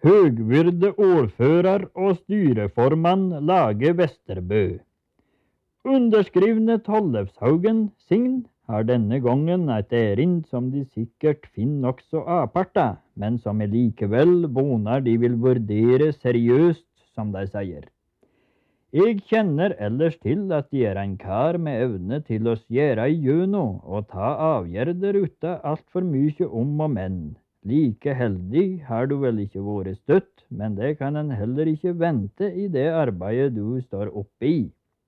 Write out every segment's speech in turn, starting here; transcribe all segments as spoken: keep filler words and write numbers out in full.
Høgvyrde ordfører og styreformann Lage Vesterbø. Underskrivne Tollefshaugen Sign har denne gangen et erind som de sikkert finner nokså aparta, men som jeg likevel vonar de vil vurdere seriøst, som de sier. Jeg kjenner ellers til at de er en kar med evne til å skjære igjennom og ta avgjerder uten alt for mye om og men. Like heldig har du vel ikke vært støtt, men det kan en heller ikke vente i det arbeidet du står oppe i.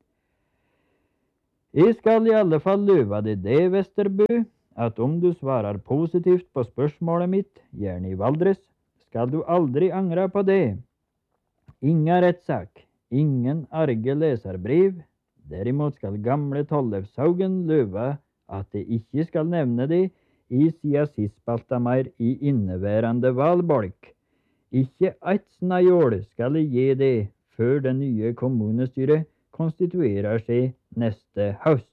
Jeg skal i alle fall løve deg det, Vesterbø, at om du svarer positivt på spørsmålet mitt, gjerne i Valdres, skal du aldri angre på det. Inga rettssak, ingen arge leserbrev. Derimot skal gamle Tollefshaugen løve at det ikke skal nevne det i sida sist-spalta mer i inneværende valbolk. Ikke eit snajål skal jeg gi det før det nye kommunestyret konstituerer seg neste høst.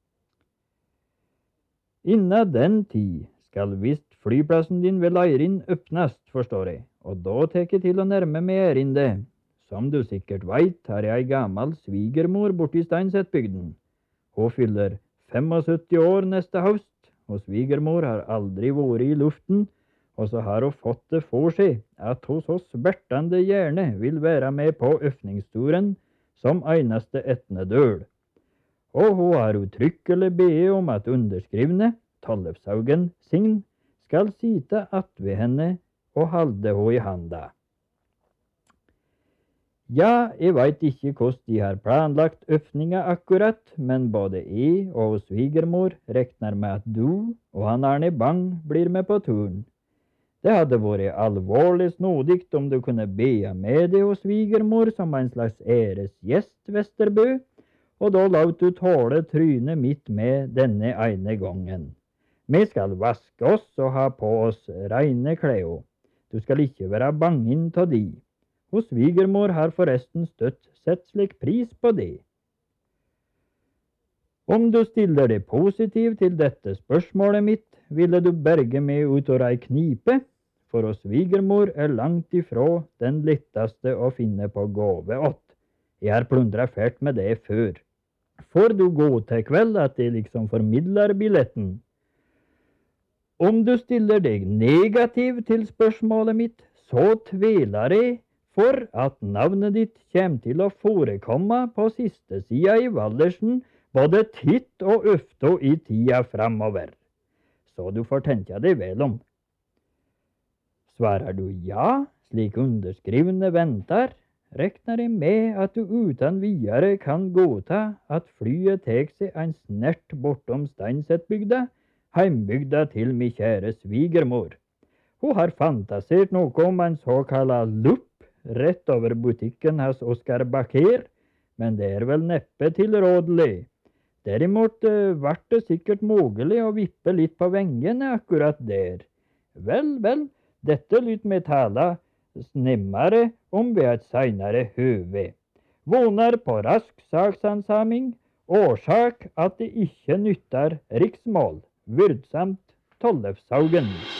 Innan den tid skal visst flyplassen din ved Leirin øppnast, forstår jeg, og da tek jeg til å nærme meg erindet. Som du sikkert veit, har jeg ei gammel svigermor borti Steinsetbygden. Hun fyller syttifem år neste høst, og svigermor har aldri vært i luften, og så har hun fått det for seg at hun så svertande gjerne vil være med på øfningsturen som eneste etnedøl. Og hun har uttrykkelig bedt om at underskrivne, Tollefshaugen Sign, skal sita att ved henne og halde henne i handa. Ja, jeg veit ikke hvordan de har planlagt øfninga akkurat, men både jeg og svigermor reknar med at du og han Arne Bang blir med på turen. Det hadde vært alvorlig snodigt om du kunne be med deg hos svigermor som en slags æresgjest, Vesterbø, og da laut du tåle trynet mitt med denne ene gangen. Vi skal vaske oss og ha på oss reine klær. Du skal ikke være bangen ta de. Og svigermor har forresten støtt sett slik pris på det. Om du stiller deg positiv til dette spørsmålet mitt, ville du berge meg ut av ei knipe, for å svigermor er langt ifra den letteste å finne på gave åt. Jeg har plundra fælt med det før. Får du gå til kveld at jeg liksom formidler billetten? Om du stiller deg negativ til spørsmålet mitt, så tviler jeg for at navnet ditt kommer til å forekomme på siste sida i Valdersen både titt og ofte i tida framover. Så du får tenke deg vel om. Svarer du ja, slik underskrivende venter, rekner jeg med at du uten videre kan godta at flyet tek seg en snert bortom Steinsetbygda, heimbygda til mi kjære svigermor. Hun har fantasert noe om en såkalla lupp rett over butikken hos Oskar Bakker, men det er vel neppe tilrådelig. Derimot vart det sikkert mulig å vippe litt på vengene akkurat der. Vel, vel, dette lyt meg tala nemmere om ved et seinere høve. Vonar på rask saksansaming, årsak at det ikke nytter riksmål. Vyrdsamt Tollefshaugen.